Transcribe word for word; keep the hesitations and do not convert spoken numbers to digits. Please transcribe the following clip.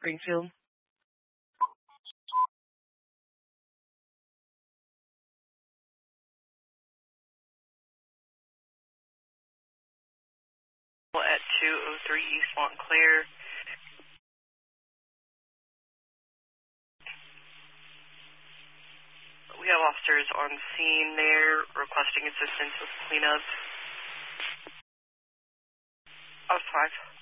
Springfield. At two oh three East Montclair. We have officers on scene there requesting assistance with cleanup. I was five.